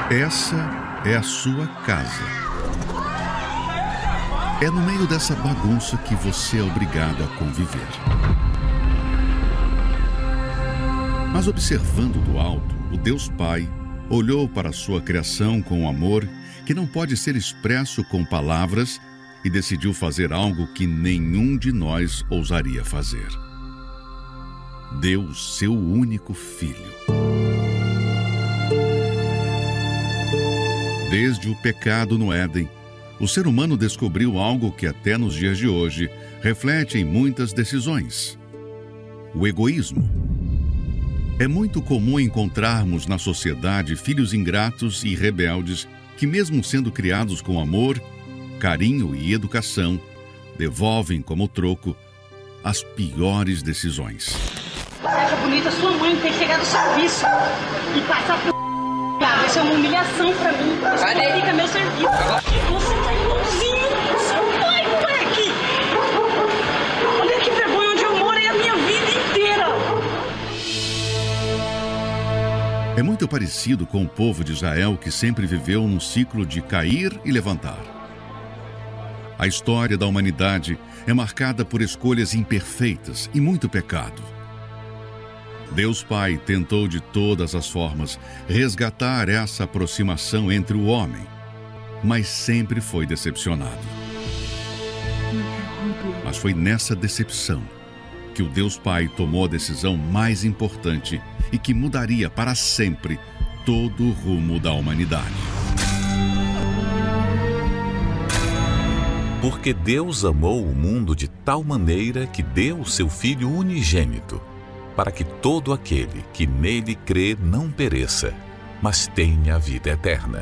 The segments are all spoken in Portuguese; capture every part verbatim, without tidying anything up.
Essa é a sua casa. É no meio dessa bagunça que você é obrigado a conviver. Mas observando do alto, o Deus Pai olhou para a sua criação com um amor que não pode ser expresso com palavras e decidiu fazer algo que nenhum de nós ousaria fazer. Deu seu único filho. Desde o pecado no Éden, o ser humano descobriu algo que até nos dias de hoje reflete em muitas decisões: o egoísmo. É muito comum encontrarmos na sociedade filhos ingratos e rebeldes que, mesmo sendo criados com amor, carinho e educação, devolvem como troco as piores decisões. Você acha bonita sua mãe ter chegado do serviço e passar por... Isso é uma humilhação pra mim. Isso complica meu serviço. Você tá igualzinho ao seu pai, moleque! Olha que vergonha, onde eu morei a minha vida inteira! É muito parecido com o povo de Israel, que sempre viveu num ciclo de cair e levantar. A história da humanidade é marcada por escolhas imperfeitas e muito pecado. Deus Pai tentou de todas as formas resgatar essa aproximação entre o homem, mas sempre foi decepcionado. Mas foi nessa decepção que o Deus Pai tomou a decisão mais importante e que mudaria para sempre todo o rumo da humanidade. Porque Deus amou o mundo de tal maneira que deu o seu Filho unigênito, para que todo aquele que nele crê não pereça, mas tenha a vida eterna.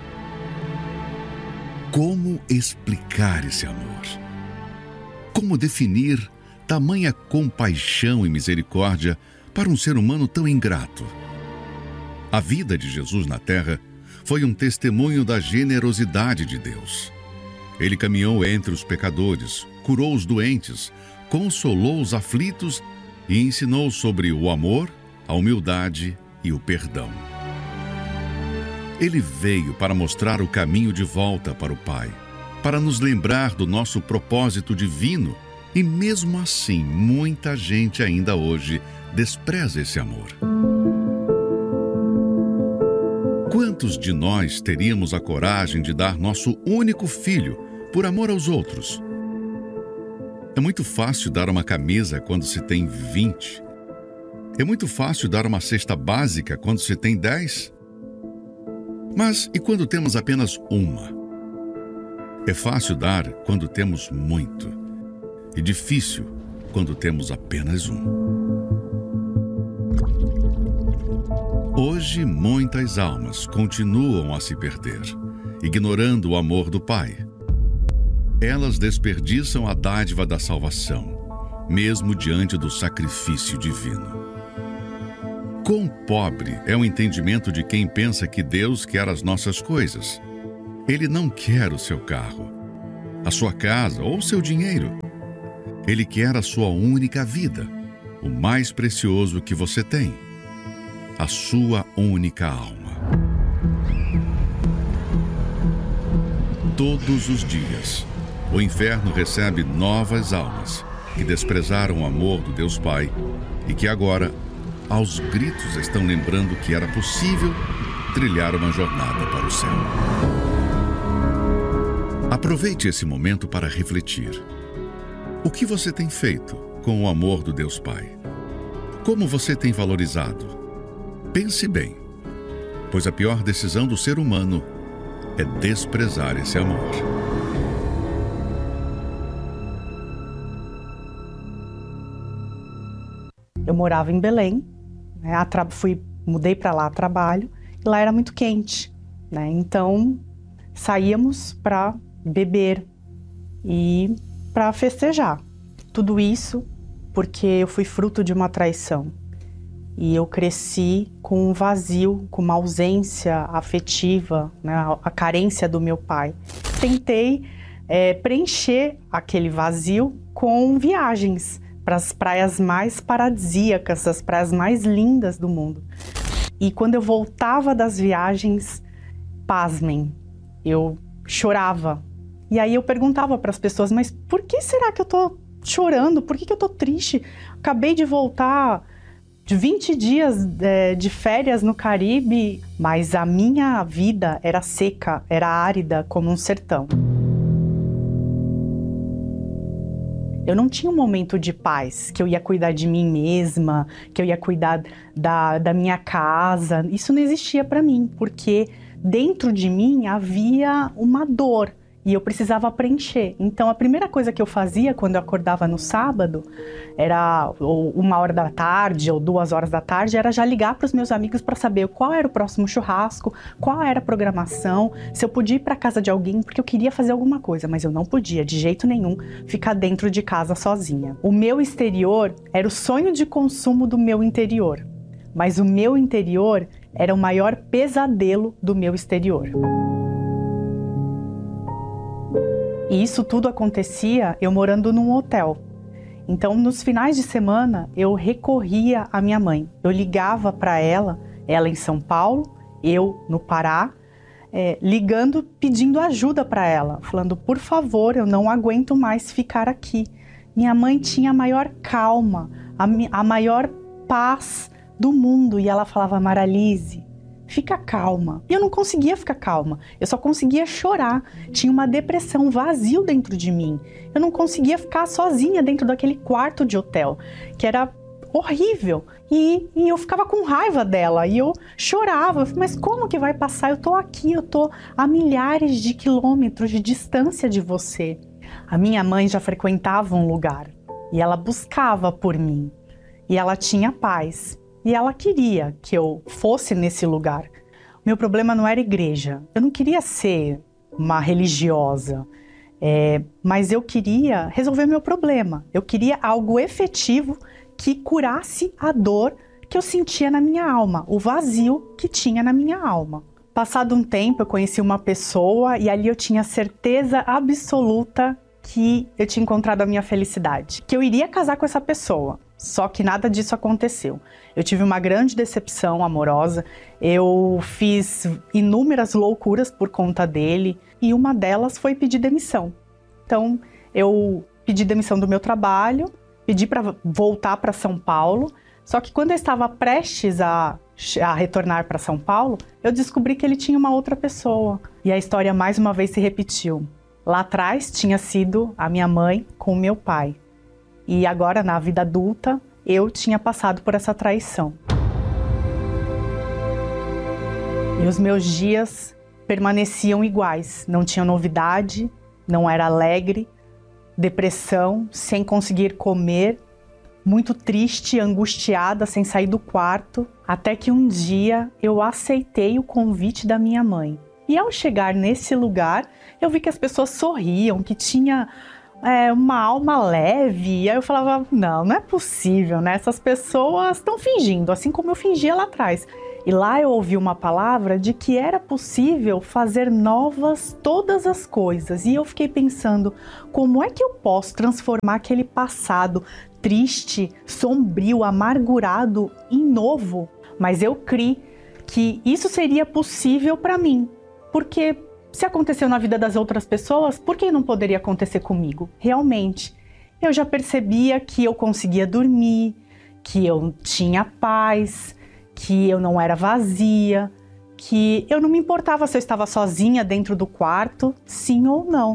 Como explicar esse amor? Como definir tamanha compaixão e misericórdia para um ser humano tão ingrato? A vida de Jesus na Terra foi um testemunho da generosidade de Deus. Ele caminhou entre os pecadores, curou os doentes, consolou os aflitos e ensinou sobre o amor, a humildade e o perdão. Ele veio para mostrar o caminho de volta para o Pai, para nos lembrar do nosso propósito divino, e mesmo assim, muita gente ainda hoje despreza esse amor. Quantos de nós teríamos a coragem de dar nosso único filho por amor aos outros? É muito fácil dar uma camisa quando se tem vinte. É muito fácil dar uma cesta básica quando se tem dez. Mas e quando temos apenas uma? É fácil dar quando temos muito. E difícil quando temos apenas um. Hoje, muitas almas continuam a se perder, ignorando o amor do Pai. Elas desperdiçam a dádiva da salvação, mesmo diante do sacrifício divino. Quão pobre é o entendimento de quem pensa que Deus quer as nossas coisas. Ele não quer o seu carro, a sua casa ou o seu dinheiro. Ele quer a sua única vida, o mais precioso que você tem, a sua única alma. Todos os dias, o inferno recebe novas almas que desprezaram o amor do Deus Pai e que agora, aos gritos, estão lembrando que era possível trilhar uma jornada para o céu. Aproveite esse momento para refletir. O que você tem feito com o amor do Deus Pai? Como você tem valorizado? Pense bem, pois a pior decisão do ser humano é desprezar esse amor. Eu morava em Belém, né, a tra- fui, mudei para lá a trabalho, e lá era muito quente, né, então saíamos para beber e para festejar. Tudo isso porque eu fui fruto de uma traição. E eu cresci com um vazio, com uma ausência afetiva, né, a, a carência do meu pai. Tentei é, preencher aquele vazio com viagens para as praias mais paradisíacas, as praias mais lindas do mundo. E quando eu voltava das viagens, pasmem, eu chorava. E aí eu perguntava para as pessoas, mas por que será que eu tô chorando? Por que que eu tô triste? Acabei de voltar de vinte dias é, de férias no Caribe, mas a minha vida era seca, era árida como um sertão. Eu não tinha um momento de paz, que eu ia cuidar de mim mesma, que eu ia cuidar da, da minha casa. Isso não existia para mim, porque dentro de mim havia uma dor e eu precisava preencher. Então a primeira coisa que eu fazia quando eu acordava no sábado, era ou uma hora da tarde ou duas horas da tarde, era já ligar para os meus amigos para saber qual era o próximo churrasco, qual era a programação, se eu podia ir para casa de alguém, porque eu queria fazer alguma coisa, mas eu não podia de jeito nenhum ficar dentro de casa sozinha. O meu exterior era o sonho de consumo do meu interior, mas o meu interior era o maior pesadelo do meu exterior. E isso tudo acontecia eu morando num hotel. Então, nos finais de semana, eu recorria à minha mãe. Eu ligava para ela, ela em São Paulo, eu no Pará, é, ligando, pedindo ajuda para ela, falando, por favor, eu não aguento mais ficar aqui. Minha mãe tinha a maior calma, a, a maior paz do mundo. E ela falava, Maralise, fica calma. E eu não conseguia ficar calma, eu só conseguia chorar. Tinha uma depressão, um vazio dentro de mim. Eu não conseguia ficar sozinha dentro daquele quarto de hotel, que era horrível. E, e eu ficava com raiva dela, e eu chorava. Mas como que vai passar? Eu tô aqui, eu tô a milhares de quilômetros de distância de você. A minha mãe já frequentava um lugar, e ela buscava por mim. E ela tinha paz. E ela queria que eu fosse nesse lugar. Meu problema não era igreja. Eu não queria ser uma religiosa. É, mas eu queria resolver meu problema. Eu queria algo efetivo que curasse a dor que eu sentia na minha alma, o vazio que tinha na minha alma. Passado um tempo, eu conheci uma pessoa e ali eu tinha certeza absoluta que eu tinha encontrado a minha felicidade, que eu iria casar com essa pessoa. Só que nada disso aconteceu. Eu tive uma grande decepção amorosa, eu fiz inúmeras loucuras por conta dele e uma delas foi pedir demissão. Então, eu pedi demissão do meu trabalho, pedi para voltar para São Paulo, só que quando eu estava prestes a, a retornar para São Paulo, eu descobri que ele tinha uma outra pessoa. E a história mais uma vez se repetiu. Lá atrás tinha sido a minha mãe com o meu pai. E agora, na vida adulta, eu tinha passado por essa traição. E os meus dias permaneciam iguais. Não tinha novidade, não era alegre, depressão, sem conseguir comer, muito triste, angustiada, sem sair do quarto. Até que um dia eu aceitei o convite da minha mãe. E ao chegar nesse lugar, eu vi que as pessoas sorriam, que tinha... É, uma alma leve, e aí eu falava, não, não é possível, né? Essas pessoas estão fingindo, assim como eu fingia lá atrás. E lá eu ouvi uma palavra de que era possível fazer novas todas as coisas. E eu fiquei pensando, como é que eu posso transformar aquele passado triste, sombrio, amargurado em novo? Mas eu criei que isso seria possível para mim, porque... se aconteceu na vida das outras pessoas, por que não poderia acontecer comigo? Realmente, eu já percebia que eu conseguia dormir, que eu tinha paz, que eu não era vazia, que eu não me importava se eu estava sozinha dentro do quarto, sim ou não.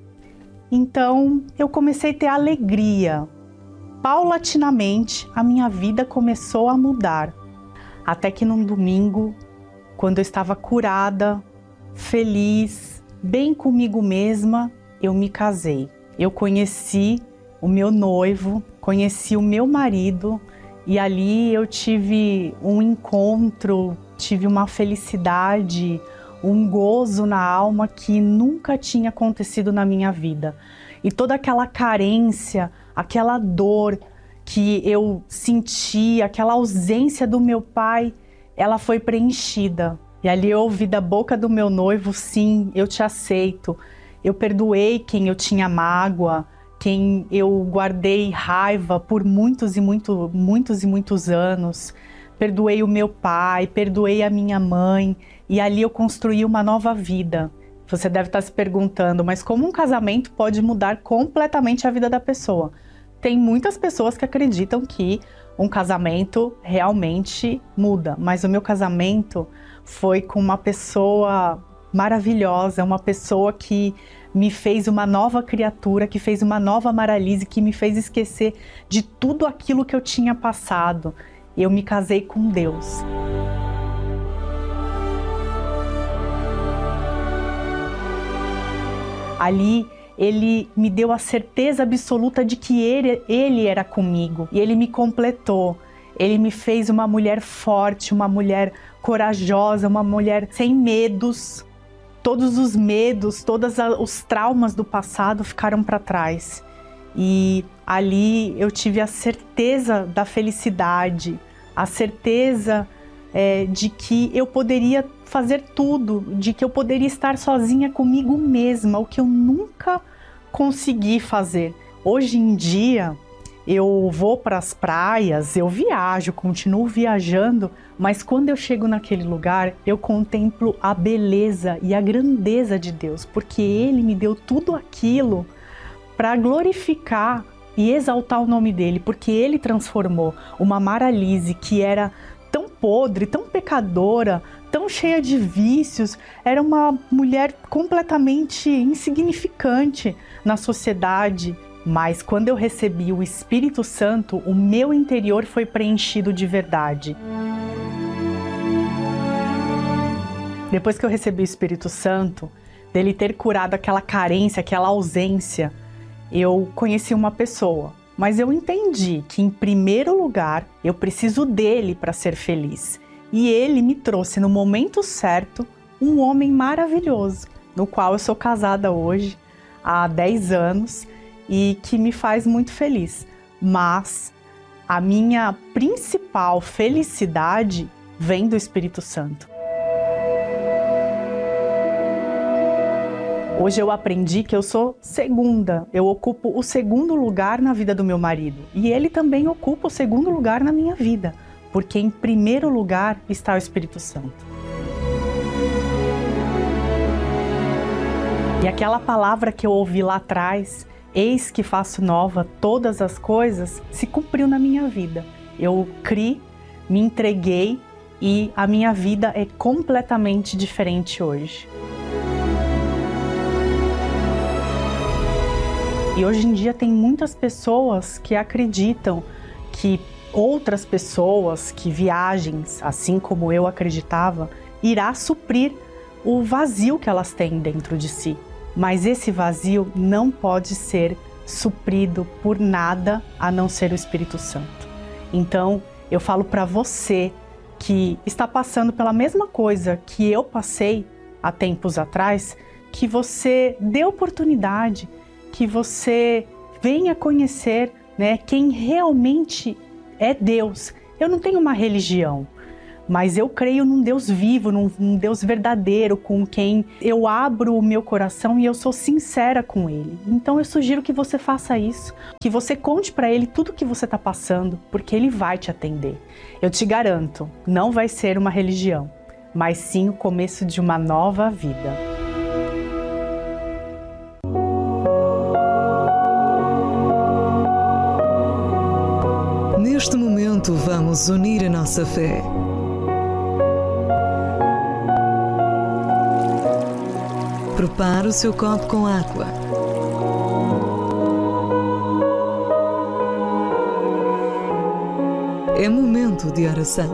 Então, eu comecei a ter alegria. Paulatinamente, a minha vida começou a mudar. Até que num domingo, quando eu estava curada, feliz, bem comigo mesma, eu me casei. Eu conheci o meu noivo, conheci o meu marido e ali eu tive um encontro, tive uma felicidade, um gozo na alma que nunca tinha acontecido na minha vida. E toda aquela carência, aquela dor que eu senti, aquela ausência do meu pai, ela foi preenchida. E ali eu ouvi da boca do meu noivo, sim, eu te aceito. Eu perdoei quem eu tinha mágoa, quem eu guardei raiva por muitos e muito, muitos e muitos anos. perdoei o meu pai, perdoei a minha mãe, e ali eu construí uma nova vida. Você deve estar se perguntando, mas como um casamento pode mudar completamente a vida da pessoa? Tem muitas pessoas que acreditam que um casamento realmente muda, mas o meu casamento foi com uma pessoa maravilhosa, uma pessoa que me fez uma nova criatura, que fez uma nova Maralise, que me fez esquecer de tudo aquilo que eu tinha passado. Eu me casei com Deus. Ali, ele me deu a certeza absoluta de que ele, ele era comigo. E ele me completou. Ele me fez uma mulher forte, uma mulher corajosa, uma mulher sem medos. Todos os medos, todos os traumas do passado ficaram para trás. E ali eu tive a certeza da felicidade, a certeza é, de que eu poderia fazer tudo, de que eu poderia estar sozinha comigo mesma, o que eu nunca consegui fazer. Hoje em dia, eu vou para as praias, eu viajo, continuo viajando, mas quando eu chego naquele lugar, eu contemplo a beleza e a grandeza de Deus, porque Ele me deu tudo aquilo para glorificar e exaltar o nome dEle, porque Ele transformou uma Maralise que era tão podre, tão pecadora, tão cheia de vícios, era uma mulher completamente insignificante na sociedade. Mas quando eu recebi o Espírito Santo, o meu interior foi preenchido de verdade. Depois que eu recebi o Espírito Santo, dele ter curado aquela carência, aquela ausência, eu conheci uma pessoa. Mas eu entendi que, em primeiro lugar, eu preciso dele para ser feliz. E ele me trouxe, no momento certo, um homem maravilhoso, no qual eu sou casada hoje, há dez anos, e que me faz muito feliz. Mas a minha principal felicidade vem do Espírito Santo. Hoje eu aprendi que eu sou segunda, eu ocupo o segundo lugar na vida do meu marido. E ele também ocupa o segundo lugar na minha vida, porque em primeiro lugar está o Espírito Santo. E aquela palavra que eu ouvi lá atrás, eis que faço nova todas as coisas, se cumpriu na minha vida. Eu criei, me entreguei e a minha vida é completamente diferente hoje. E hoje em dia tem muitas pessoas que acreditam que outras pessoas, que viagens, assim como eu acreditava, irá suprir o vazio que elas têm dentro de si. Mas esse vazio não pode ser suprido por nada a não ser o Espírito Santo. Então, eu falo para você que está passando pela mesma coisa que eu passei há tempos atrás, que você dê oportunidade, que você venha conhecer, né, quem realmente é Deus. Eu não tenho uma religião, mas eu creio num Deus vivo, num, num Deus verdadeiro, com quem eu abro o meu coração e eu sou sincera com Ele. Então eu sugiro que você faça isso, que você conte para Ele tudo o que você está passando, porque Ele vai te atender. Eu te garanto, não vai ser uma religião, mas sim o começo de uma nova vida. Neste momento, vamos unir a nossa fé. Prepare o seu copo com água. É momento de oração.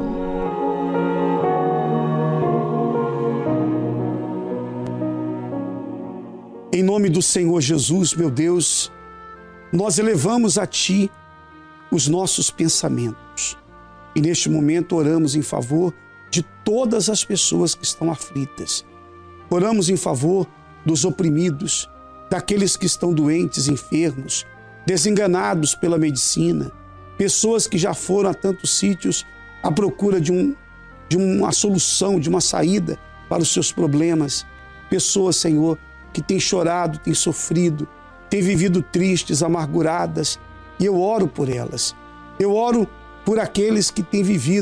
Em nome do Senhor Jesus, meu Deus, nós elevamos a Ti os nossos pensamentos. E neste momento oramos em favor de todas as pessoas que estão aflitas. Oramos em favor dos oprimidos, daqueles que estão doentes, enfermos, desenganados pela medicina, pessoas que já foram a tantos sítios à procura de, um, de uma solução, de uma saída para os seus problemas. Pessoas, Senhor, que têm chorado, têm sofrido, têm vivido tristes, amarguradas, e eu oro por elas. Eu oro por aqueles que têm vivido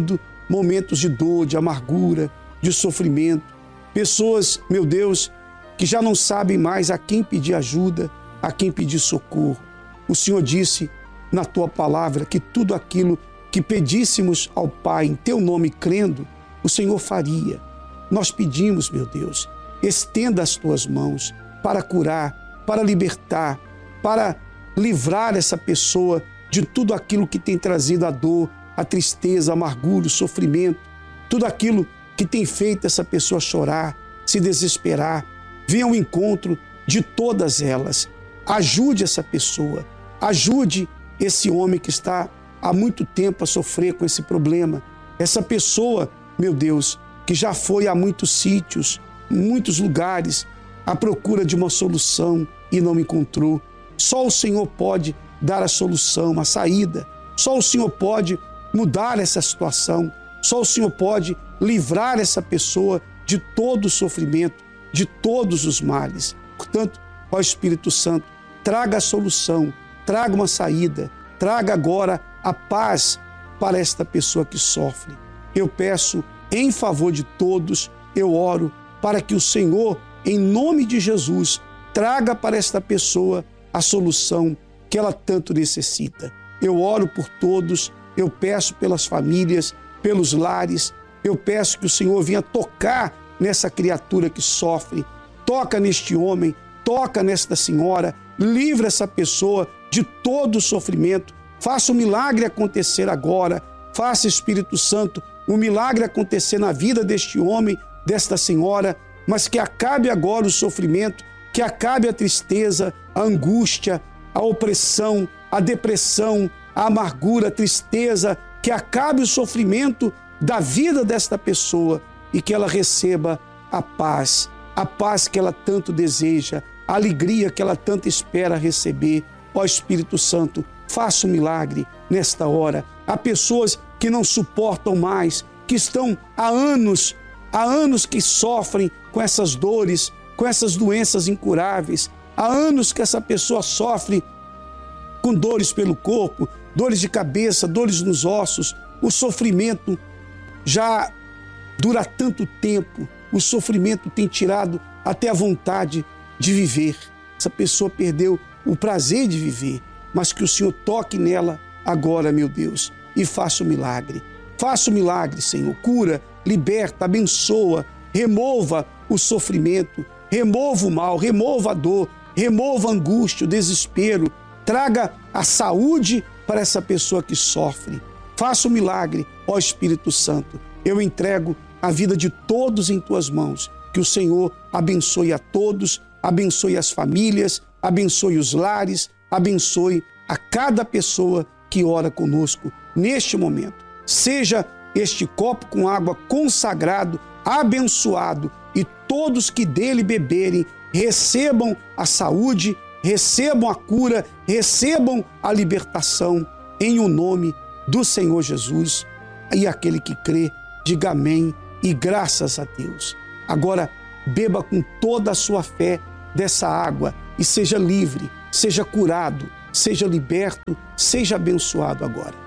momentos de dor, de amargura, de sofrimento. Pessoas, meu Deus, que já não sabem mais a quem pedir ajuda, a quem pedir socorro. O Senhor disse na Tua palavra que tudo aquilo que pedíssemos ao Pai em Teu nome crendo, o Senhor faria. Nós pedimos, meu Deus, estenda as Tuas mãos para curar, para libertar, para livrar essa pessoa de tudo aquilo que tem trazido a dor, a tristeza, a amargura, o sofrimento, tudo aquilo que tem feito essa pessoa chorar, se desesperar. Venha ao encontro de todas elas. Ajude essa pessoa, ajude esse homem que está há muito tempo a sofrer com esse problema. Essa pessoa, meu Deus, que já foi a muitos sítios, muitos lugares, à procura de uma solução e não encontrou. Só o Senhor pode dar a solução, a saída. Só o Senhor pode mudar essa situação. Só o Senhor pode livrar essa pessoa de todo o sofrimento, de todos os males. Portanto, ó Espírito Santo, traga a solução, traga uma saída, traga agora a paz para esta pessoa que sofre. Eu peço em favor de todos, eu oro para que o Senhor, em nome de Jesus, traga para esta pessoa a solução que ela tanto necessita. Eu oro por todos, eu peço pelas famílias, pelos lares, eu peço que o Senhor venha tocar nessa criatura que sofre, toca neste homem, toca nesta senhora, livra essa pessoa de todo o sofrimento, faça o milagre acontecer agora, faça, Espírito Santo, o milagre acontecer na vida deste homem, desta senhora, mas que acabe agora o sofrimento, que acabe a tristeza, a angústia, a opressão, a depressão, a amargura, a tristeza, que acabe o sofrimento da vida desta pessoa e que ela receba a paz, a paz que ela tanto deseja, a alegria que ela tanto espera receber. Ó Espírito Santo, faça um milagre nesta hora. Há pessoas que não suportam mais, que estão há anos, há anos que sofrem com essas dores, com essas doenças incuráveis. Há anos que essa pessoa sofre com dores pelo corpo, dores de cabeça, dores nos ossos. O sofrimento já dura tanto tempo, o sofrimento tem tirado até a vontade de viver. Essa pessoa perdeu o prazer de viver, mas que o Senhor toque nela agora, meu Deus, e faça o milagre. Faça o milagre, Senhor. Cura, liberta, abençoa, remova o sofrimento, remova o mal, remova a dor, remova a angústia, o desespero. Traga a saúde para essa pessoa que sofre. Faça o milagre, ó Espírito Santo. Eu entrego a vida de todos em Tuas mãos. Que o Senhor abençoe a todos, abençoe as famílias, abençoe os lares, abençoe a cada pessoa que ora conosco neste momento. Seja este copo com água consagrado, abençoado, e todos que dele beberem recebam a saúde, recebam a cura, recebam a libertação, em o nome do Senhor Jesus. E aquele que crê, diga amém e graças a Deus. Agora, beba com toda a sua fé dessa água e seja livre, seja curado, seja liberto, seja abençoado agora.